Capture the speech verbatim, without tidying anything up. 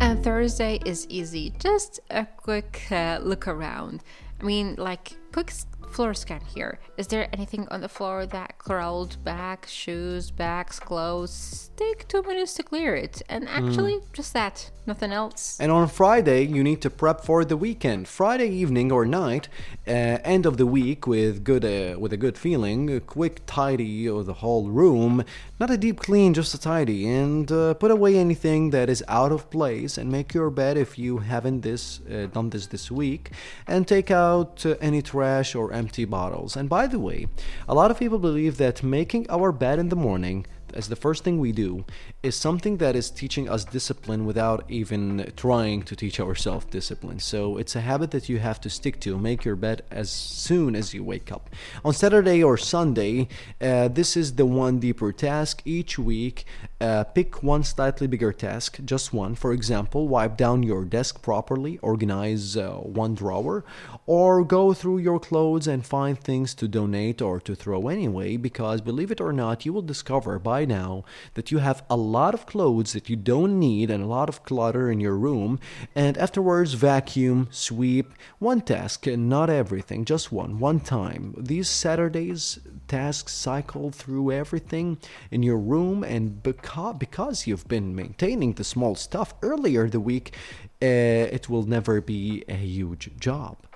And Thursday is easy. Just a quick uh, look around. I mean, like, quick s- floor scan here. Is there anything on the floor that crawled back? Shoes, bags, clothes? Take two minutes to clear it. And actually, just that. Nothing else. And on Friday, you need to prep for the weekend. Friday evening or night, uh, end of the week with good uh, with a good feeling. A quick tidy of the whole room, not a deep clean, just a tidy, and uh, put away anything that is out of place. And make your bed if you haven't this uh, done this this week. And take out uh, any trash or empty bottles. And by the way, a lot of people believe that making our bed in the morning as the first thing we do is something that is teaching us discipline without even trying to teach ourselves discipline. So it's a habit that you have to stick to. Make your bed as soon as you wake up. On Saturday or Sunday, uh, this is the one deeper task each week. Uh, pick one slightly bigger task, just one. For example, wipe down your desk properly, organize uh, one drawer, or go through your clothes and find things to donate or to throw anyway, because believe it or not, you will discover by now that you have a lot of clothes that you don't need and a lot of clutter in your room. And afterwards, vacuum, sweep. One task, not everything, just one, one time. These Saturdays tasks cycle through everything in your room, and because, because you've been maintaining the small stuff earlier the week, uh, it will never be a huge job.